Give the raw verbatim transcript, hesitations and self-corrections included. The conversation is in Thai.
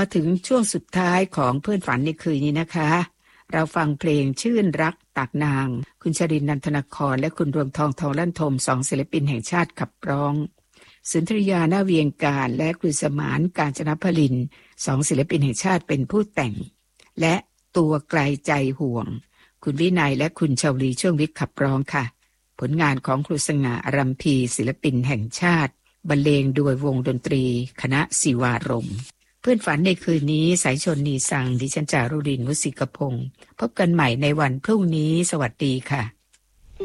มาถึงช่วงสุดท้ายของเพื่อนฝันในคืนนี้นะคะเราฟังเพลงชื่นรักตากนางคุณชรินทร์ นันทนครและคุณดวงทองทองลั่นทมสองศิลปินแห่งชาติขับร้องสุนทรียาหน้าเวียงการและคุณสมานกาญจนพลินสองศิลปินแห่งชาติเป็นผู้แต่งและตัวไกลใจห่วงคุณวินัยและคุณชาวลีช่วงวิทย์ขับร้องค่ะผลงานของครูสง่าอรัมพีศิลปินแห่งชาติบรรเลงโดยวงดนตรีคณะศิวารมณ์เพื่อนฝันในคืนนี้สายชนนีสังดิฉันจารุรินทร์ มุสิกพงศ์พบกันใหม่ในวันพรุ่งนี้สวัสดีค่ะ